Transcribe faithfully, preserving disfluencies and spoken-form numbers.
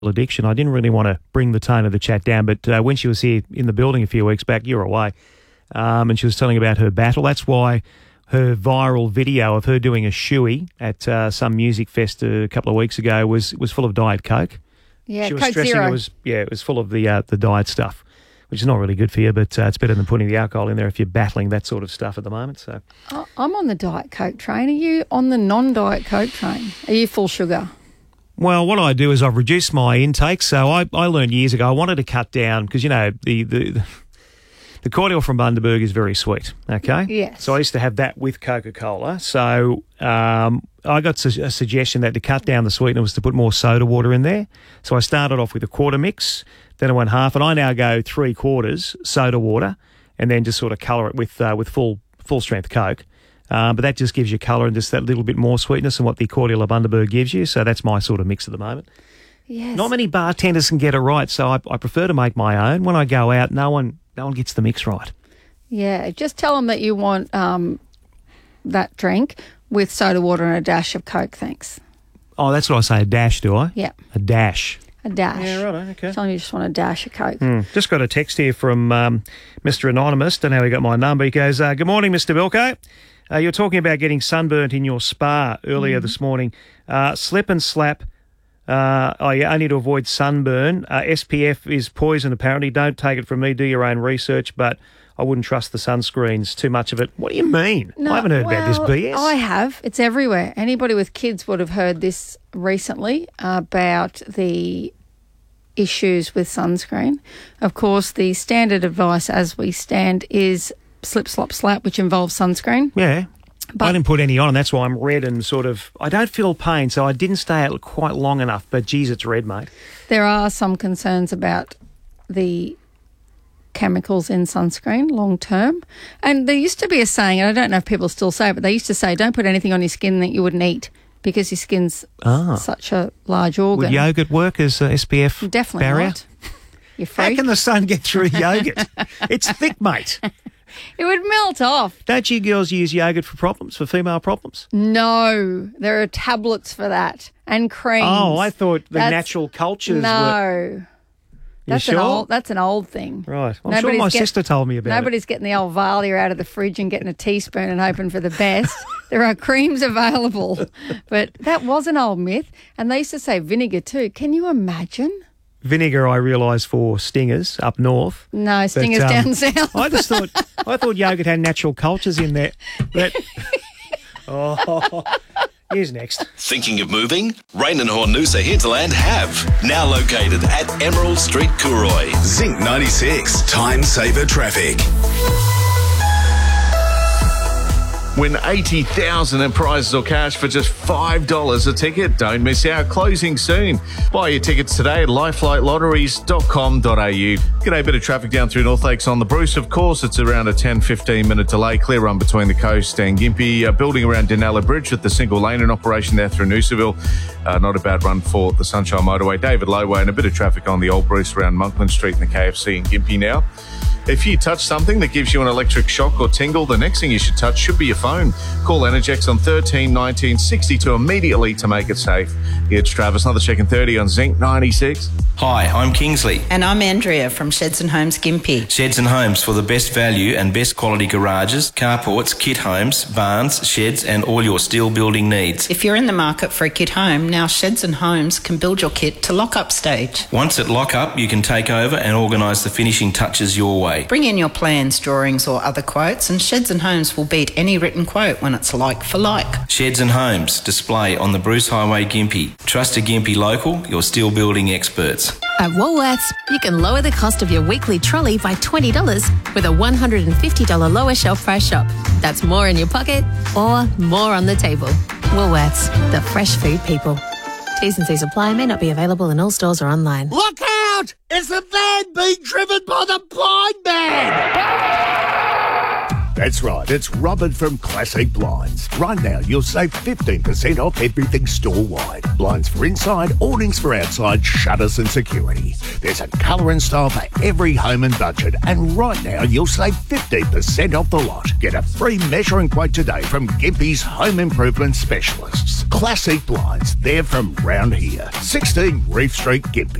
addiction. I didn't really want to bring the tone of the chat down, but uh, when she was here in the building a few weeks back, you were away, um, and she was telling about her battle. That's why her viral video of her doing a shoey at uh, some music fest a couple of weeks ago was was full of Diet Coke. Yeah, she was Coke stressing Zero. it was yeah, it was full of the uh, the diet stuff, which is not really good for you, but uh, it's better than putting the alcohol in there if you're battling that sort of stuff at the moment. So Oh, I'm on the Diet Coke train. Are you on the non-Diet Coke train? Are you full sugar? Well, what I do is I've reduced my intake. So I, I learned years ago I wanted to cut down because, you know, the, the, the cordial from Bundaberg is very sweet, okay? Yes. So I used to have that with Coca-Cola. So um, I got su- a suggestion that to cut down the sweetener was to put more soda water in there. So I started off with a quarter mix, then I went half, and I now go three quarters soda water and then just sort of colour it with uh, with full full strength Coke. Um, but that just gives you colour and just that little bit more sweetness than what the cordial of Bundaberg gives you. So that's my sort of mix at the moment. Yes. Not many bartenders can get it right, so I, I prefer to make my own. When I go out, no one no one gets the mix right. Yeah, just tell them that you want um, that drink with soda water and a dash of Coke, thanks. Oh, that's what I say, a dash, do I? Yeah. A dash. A dash. Yeah, right, okay. Tell them you just want a dash of Coke. Hmm. Just got a text here from um, Mister Anonymous. Don't know how he got my number. He goes, uh, good morning, Mister Bilko. Uh, you're talking about getting sunburnt in your spa earlier mm. this morning. Uh, slip and slap. Uh, oh, yeah, only to avoid sunburn. Uh, S P F is poison, apparently. Don't take it from me. Do your own research, but I wouldn't trust the sunscreens. Too much of it. What do you mean? No, I haven't heard well, about this B S. I have. It's everywhere. Anybody with kids would have heard this recently about the issues with sunscreen. Of course, the standard advice as we stand is slip, slop, slap, which involves sunscreen. Yeah. But I didn't put any on, and that's why I'm red and sort of... I don't feel pain, so I didn't stay out quite long enough, but, geez, it's red, mate. there are some concerns about the chemicals in sunscreen long term. And there used to be a saying, and I don't know if people still say it, but they used to say, don't put anything on your skin that you wouldn't eat because your skin's Ah. such a large organ. Would yogurt work as uh, S P F Definitely barrier? not. You're How free. can the sun get through yogurt? It's thick, mate. It would melt off. Don't you girls use yogurt for problems, for female problems? No, there are tablets for that and creams. Oh, I thought the That's- natural cultures were... No. You That's sure? an old that's an old thing. Right. I'm Nobody's sure my get- sister told me about Nobody's getting the old Valia out of the fridge and getting a teaspoon and hoping for the best. There are creams available. But that was an old myth. And they used to say vinegar too. Can you imagine? it. Vinegar, I realise, for stingers up north. No, But, stingers um, down south. I just thought I thought yogurt had natural cultures in there. But oh, here's next. Thinking of moving? Rain and Hornusa Hinterland have. Now located at Emerald Street, Cooroy. Zinc ninety-six, time saver traffic. Win eighty thousand dollars in prizes or cash for just five dollars a ticket. Don't miss out. Closing soon. Buy your tickets today at lifelight lotteries dot com dot a u. G'day, bit of traffic down through North Lakes on the Bruce. Of course, it's around a ten to fifteen minute delay. Clear run between the coast and Gympie. Uh, building around Denella Bridge with the single lane in operation there through Noosaville. Uh, not a bad run for the Sunshine Motorway. David Lowway and a bit of traffic on the Old Bruce around Monkland Street and the K F C in Gympie now. If you touch something that gives you an electric shock or tingle, the next thing you should touch should be your phone. Call Energex on thirteen nineteen sixty-two immediately to make it safe. It's Travis, another check in thirty on Zinc ninety-six. Hi, I'm Kingsley. And I'm Andrea from Sheds and Homes Gympie. Sheds and Homes for the best value and best quality garages, carports, kit homes, barns, sheds and all your steel building needs. If you're in the market for a kit home, now Sheds and Homes can build your kit to lock-up stage. Once at lock-up, you can take over and organise the finishing touches your way. Bring in your plans, drawings or other quotes and Sheds and Homes will beat any written quote when it's like for like. Sheds and Homes, display on the Bruce Highway, Gympie. Trust a Gympie local, your steel building experts. At Woolworths, you can lower the cost of your weekly trolley by twenty dollars with a one hundred fifty dollars lower shelf price shop. That's more in your pocket or more on the table. Woolworths, the fresh food people. T's and C's apply, may not be available in all stores or online. Look out! It's a van being driven by the blind man! That's right, it's Robert from Classic Blinds. Right now, you'll save fifteen percent off everything store-wide. Blinds for inside, awnings for outside, shutters and security. There's a colour and style for every home and budget, and right now, you'll save fifteen percent off the lot. Get a free measuring quote today from Gympie's Home Improvement Specialists. Classic Blinds, they're from round here. sixteen Reef Street, Gympie.